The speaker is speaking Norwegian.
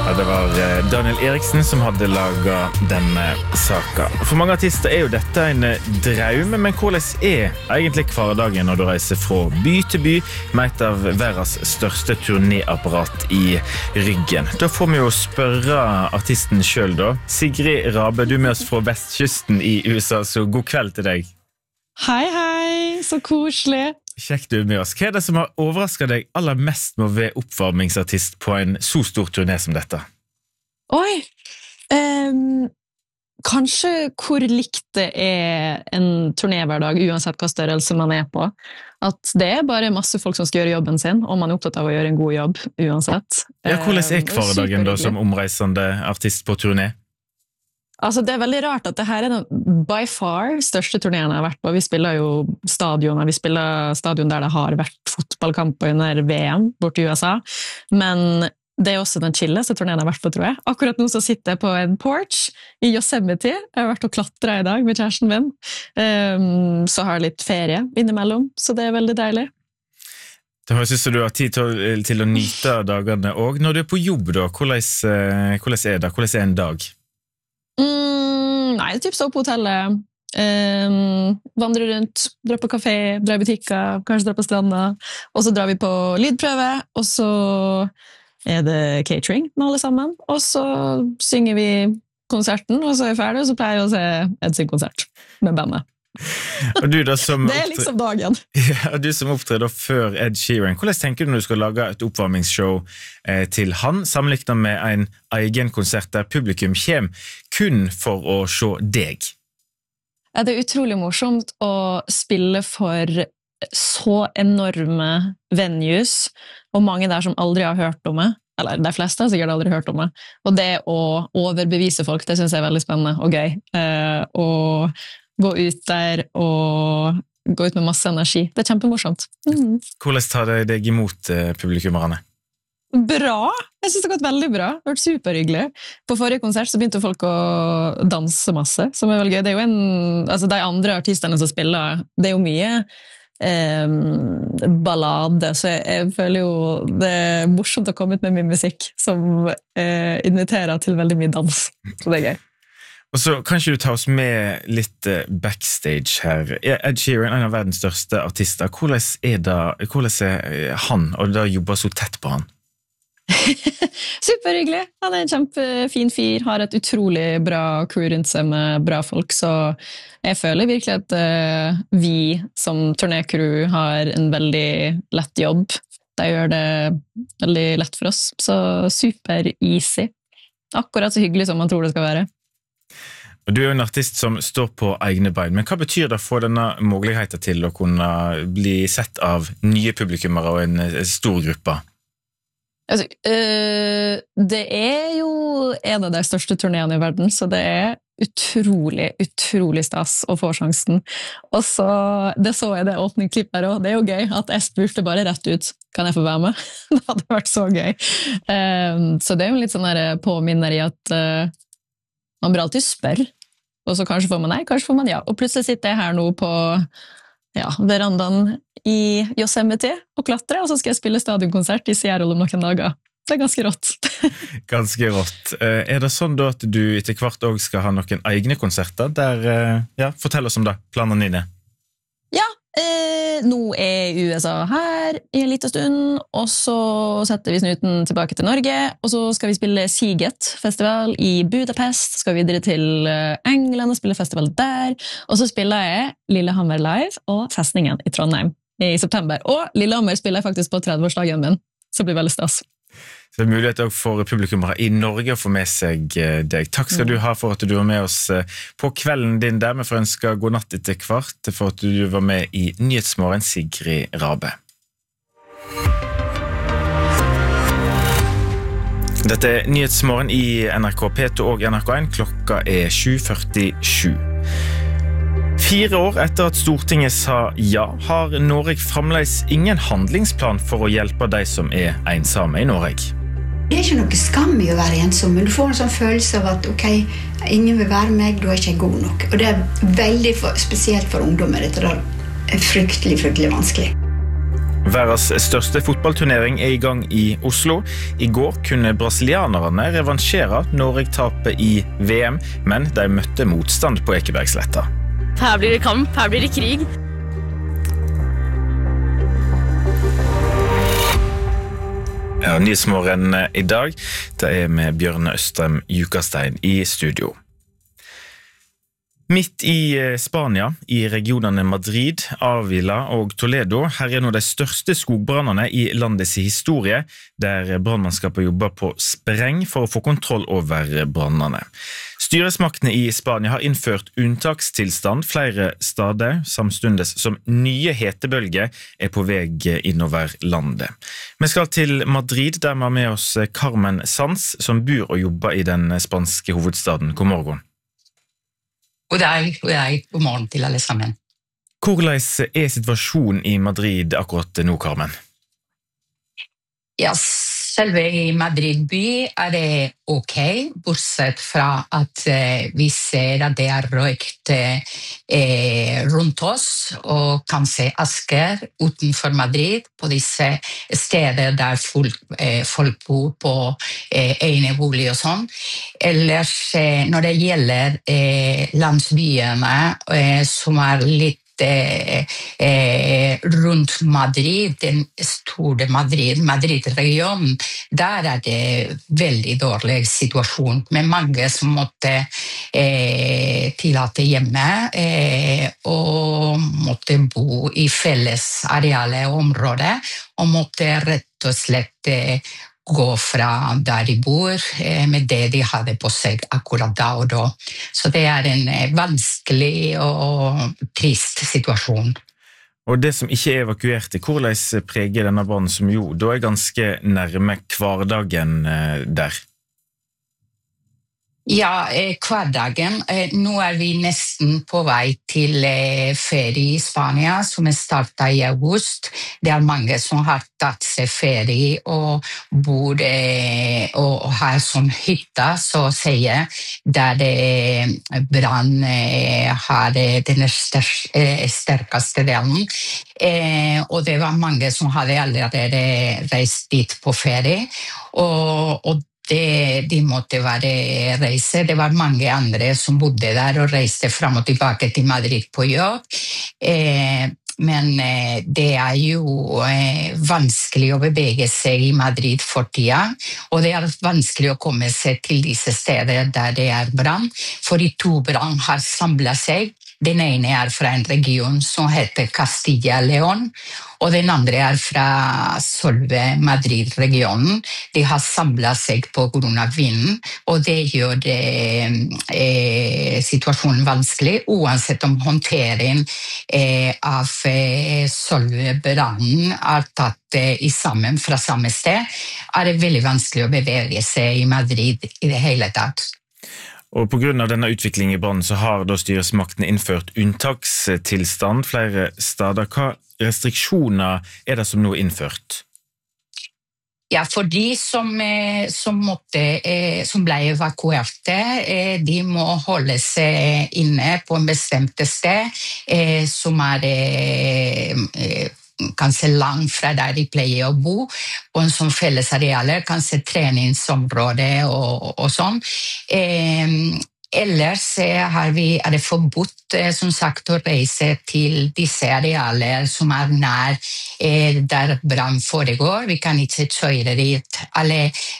Ja, det var Daniel Eriksen som hadde laget denne saka. For mange artister jo dette en drøm, men hvordan egentlig hverdagen når du reiser fra by til by med et av verdens største turnéapparat i ryggen? Da får vi jo spørre artisten selv da. Sigrid Rabe, du med oss fra vestkysten i USA, så god kveld til deg. Hei, hei, så koselig. Kjekt du med oss. Hva det som har overrasket deg aller mest med å være oppvarmingsartist på en så stor turné som dette? Oi, kanskje hvor likt det en turnéhverdag uansett hva størrelse man på. At det bare masse folk som skal gjøre jobben sin, og man opptatt av å gjøre en god jobb uansett. Ja, hvordan hverdagen da som omreisende artist på turné? Altså, det veldig rart at det her den by far største turneen jeg har vært på. Vi spiller jo stadioner, vi spiller stadion der det har vært fotballkamper under VM bort i USA, men det også den chilleste turneen jeg har vært på, tror jeg. Akkurat nå så sitter jeg på en porch i Yosemite. Jeg har vært og klatret i dag med kjæresten min, så har jeg litt ferie innimellom, så det veldig deilig. Det høres ut som du har tid til å nyte dagene, og når du på jobb da, hvordan det? Hvordan en dag? Nei, det typ stå på hotellet, vandre rundt, dra på kafé, dra i butikker, kanskje dra på stranda, og så drar vi på lydprøve, og så det catering med alle sammen, og så synger vi konserten, og så vi ferdig, og så pleier jeg å se Ed sin konsert med bandet. Og du da som det liksom dagen. Ja, du som opptrer da før Ed Sheeran, hvordan tenker du når du skal lage et oppvarmingsshow til han, sammenlignet med en egen konsert der publikum kommer kun for å se deg? Ja, det utrolig morsomt å spille for så enorme venues, og mange der som aldri har hørt om meg, eller de fleste har sikkert aldri hørt om meg, og det å overbevise folk, det synes jeg veldig spennende og gøy, og gå ut der og gå ut med masse energi. Det kjempemorsomt. Hvordan tar det deg imot publikummerne? Bra! Jeg synes det har gått veldig bra. Det har vært superhyggelig. På forrige konsert så begynte folk å danse masse, som veldig gøy. Det jo altså de andre artistene som spiller, det jo mye ballade, så jeg føler jo det morsomt å komme ut med min musikk som inviterer til veldig mye dans. Så det gøy. Og så kan ikke du ta oss med litt backstage her. Ed Sheeran, en av verdens største artister. Hvordan han, og da jobber så tett på han? Superhyggelig. Han en kjempefin fyr, har et utrolig bra crew rundt seg med bra folk, så jeg føler virkelig at vi som turnécrew har en veldig lett jobb. De gjør det veldig lett for oss, så super easy. Akkurat så hyggelig som man tror det skal være. Og du jo en artist som står på egne bein, men hva betyr det for denne muligheten til å kunne bli sett av nye publikummere og en stor gruppe? Altså, det jo en av de største turnéene i verden, så det utrolig stas å få sjansen. Og så, det så jeg det åpningsklippet her også, det jo gøy at jeg spurte bare rett ut, kan jeg få være med? Det hadde vært så gøy. Så det jo en litt sånn der påminner i at man bør alltid spørre, og så kanskje får man nei, kanskje får man ja. Og plutselig sitter jeg her nå på verandaen i Yosemite og klatrer, og så skal jeg spille stadionkonsert i Seattle om noen dager. Det ganske rått. Ganske rått. Det sånn da at du etter hvert også skal ha noen egne konserter der, fortell oss om det, planene dine. Ja, nå USA her i en liten stund, og så setter vi snuten tilbake til Norge, og så skal vi spille Siget-festival i Budapest, skal vi videre til England og spille festival der, og så spiller jeg Lillehammer Live og Festningen i Trondheim i september, og Lillehammer spiller jeg faktisk på 30-årsdagen min, så det blir veldig stas. Så det mulighet også for publikummere i Norge å få med seg deg. Takk skal du ha for at du var med oss på kvelden din der, men for å ønske god natt etter hvert, for at du var med i Nyhetsmorgen, Sigrid Rabe. Dette Nyhetsmorgen i NRK P2 og NRK1, klokka 7:47. 4 år etter at Stortinget sa ja, har Norge fremdeles ingen handlingsplan for å hjelpe de som ensomme i Norge. Det ikke noe skam i å være ensom, men du får en sånn følelse av at ok, ingen vil være meg, da ikke jeg god nok. Og det veldig spesielt for ungdommer, dette er fryktelig vanskelig. Verdens største fotballturnering I gang I Oslo. I går kunne brasilianerne revansjere Norge-tapet I VM, men de møtte motstand på Ekebergsletta. Her blir det kamp, her blir det krig. Ja, Nyhetsmorgen I dag, det med Bjørne Østrem Jukastein I studio. Midt I Spania, I regionene Madrid, Avila og Toledo, her nå de største skogbrannene I landets historie, der brannmannskapet jobber på spreng for å få kontroll over brannene. Styresmaktene I Spania har innført unntakstilstand flere steder, samstundes som nye hetebølger på vei innover landet. Vi skal til Madrid, der vi har med oss Carmen Sanz, som bor og jobber I den spanske hovedstaden. God morgen. God dag, god morgen til alle sammen. Hvordan situasjonen I Madrid akkurat nå, Carmen? Ja, selve I Madrid by det ok, bortsett fra at vi ser at det røykt rundt oss, og kanskje asker utenfor Madrid, på disse steder der folk bor på enebolig og sånn. Ellers, når det gjelder landsbyene, som litt rundt Madrid, den store Madrid-regionen, der det veldig dårlig situasjon, med mange som måtte tillate hjemme og måtte bo I felles areale og områder, og måtte rett og slett gå fra der de bor med det de hadde på seg akkurat da og da. Så det en vanskelig og trist situasjon. Og det som ikke evakuerte, hvordan preger denne brannen som jo, da ganske nærme hverdagen der? Ja, hverdagen. Nå vi nesten på vei til ferie I Spania, som startet I august. Det mange som har tatt seg ferie og bor og har sånn hytta, så å si, der brann har den sterkeste delen. Og det var mange som hadde allerede reist dit på ferie, og de måtte være reise. Det var mange andre som bodde der og reiste frem og tilbake til Madrid på jobb. Men det jo vanskelig å bevege seg I Madrid for tida, og det vanskelig å komme seg til disse steder der det brann, for de to brann har samlet seg. Den ene fra en region som heter Castilla-León, og den andre fra selve Madrid-regionen. De har samlet seg på grunn av vinden, og det gjør situasjonen vanskelig, uansett om håndtering av selve brannen tatt sammen fra samme sted, det veldig vanskelig å bevege seg I Madrid I det hele tatt. Og på grunn av denne utviklingen I brannen så har da styresmaktene innført unntakstilstand flere steder. Hva restriksjoner det som nå innført? Ja, for de som ble evakuerte, de må holde seg inne på en bestemt sted, som kanskje langt fra der de pleier å bo, og en sånn felles arealer, kanskje treningsområde og sånn. Ellers det forbudt, som sagt, å reise til disse arealer som nær der brann foregår. Vi kan ikke kjøre dit. Alle